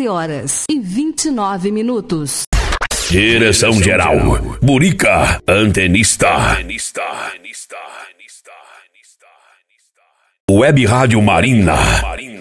19h29. Direção geral, Burica, antenista. Web Rádio Marina.